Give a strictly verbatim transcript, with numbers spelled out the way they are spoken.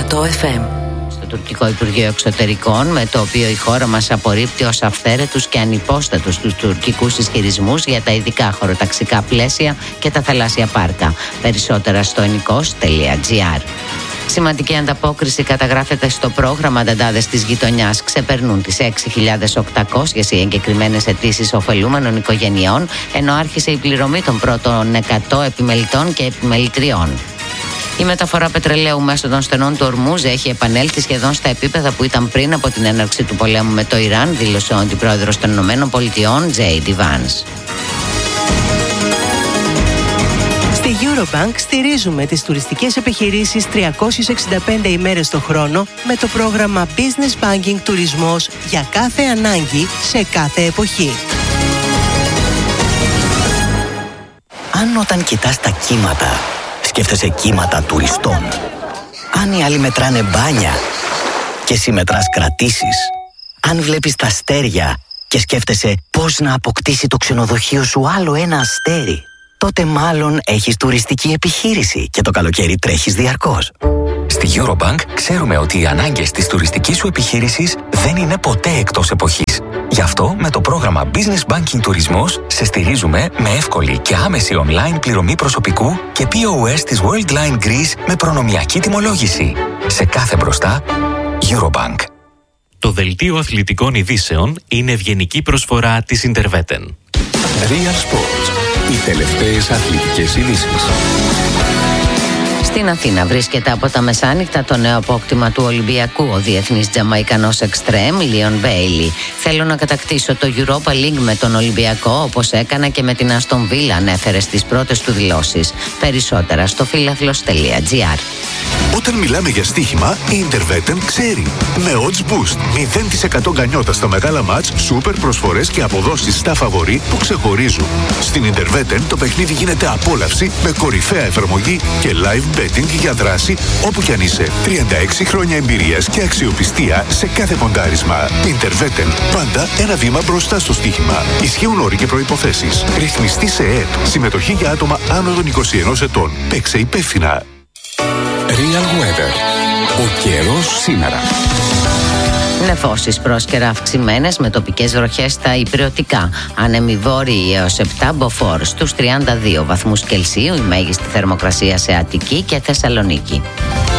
εκατό εφ εμ. Στο τουρκικό Υπουργείο Εξωτερικών, με το οποίο η χώρα μας απορρίπτει ως αυθαίρετους και ανυπόστατους τους τουρκικούς ισχυρισμούς για τα ειδικά χωροταξικά πλαίσια και τα θαλάσσια πάρκα. Περισσότερα στο ενικός τελεία τζι άρ. Σημαντική ανταπόκριση καταγράφεται στο πρόγραμμα Νταντάδες της Γειτονιάς. Ξεπερνούν τις έξι χιλιάδες οκτακόσιες οι εγκεκριμένες αιτήσεις ωφελούμενων οικογενειών, ενώ άρχισε η πληρωμή των πρώτων εκατό επιμελητών και επιμελητριών. Η μεταφορά πετρελαίου μέσω των στενών του Ορμούζ έχει επανέλθει σχεδόν στα επίπεδα που ήταν πριν από την έναρξη του πολέμου με το Ιράν, δήλωσε ο αντιπρόεδρος των Ηνωμένων Πολιτειών, τζέι ντι Vance. Στη Eurobank στηρίζουμε τις τουριστικές επιχειρήσεις τριακόσιες εξήντα πέντε ημέρες το χρόνο με το πρόγραμμα Business Banking Τουρισμός για κάθε ανάγκη σε κάθε εποχή. Αν όταν κοιτάς τα κύματα σκέφτεσαι κύματα τουριστών, αν οι άλλοι μετράνε μπάνια και εσύ μετράς κρατήσεις, αν βλέπεις τα αστέρια και σκέφτεσαι πώς να αποκτήσει το ξενοδοχείο σου άλλο ένα αστέρι, τότε μάλλον έχεις τουριστική επιχείρηση και το καλοκαίρι τρέχεις διαρκώς. Στη Eurobank ξέρουμε ότι οι ανάγκες της τουριστικής σου επιχείρησης δεν είναι ποτέ εκτός εποχής. Γι' αυτό με το πρόγραμμα Business Banking Τουρισμός σε στηρίζουμε με εύκολη και άμεση online πληρωμή προσωπικού και πι ο ες της Worldline Greece με προνομιακή τιμολόγηση. Σε κάθε μπροστά, Eurobank. Το δελτίο αθλητικών ειδήσεων είναι ευγενική προσφορά της Interveten. Real Sports. Οι τελευταίες αθλητικές ειδήσεις. Στην Αθήνα βρίσκεται από τα μεσάνυχτα το νέο απόκτημα του Ολυμπιακού, ο διεθνής Τζαμαϊκανός εξτρέμ Λίον Μπέιλι. Θέλω να κατακτήσω το Europa League με τον Ολυμπιακό, όπως έκανα και με την Αστον Βίλα, ανέφερε στις πρώτες του δηλώσεις. Περισσότερα στο φίλαθλος τελεία τζι άρ. Όταν μιλάμε για στοίχημα, η Interveten ξέρει. Με odds boost, μηδέν τοις εκατό γκανιότα στα μεγάλα μάτς, σούπερ προσφορές και αποδόσεις στα φαβορί που ξεχωρίζουν. Στην Interveten το παιχνίδι γίνεται απόλαυση με κορυφαία εφαρμογή και live betting για δράση όπου κι αν είσαι. τριάντα έξι χρόνια εμπειρίας και αξιοπιστία σε κάθε ποντάρισμα. Interveten, πάντα ένα βήμα μπροστά στο στοίχημα. Ισχύουν όροι και προϋποθέσεις. Ρυθμιστή σε ΕΕΠ. Συμμετοχή για άτομα άνω των είκοσι ενός ετών. Παίξε υπεύθυνα. Real Weather. Ο καιρός σήμερα. Νεφώσεις πρόσκαιρα αυξημένες με τοπικές βροχές στα υπηρετικά. Άνεμοι βόρειοι έως επτά μποφόρ στους τριάντα δύο βαθμούς Κελσίου, η μέγιστη θερμοκρασία σε Αττική και Θεσσαλονίκη.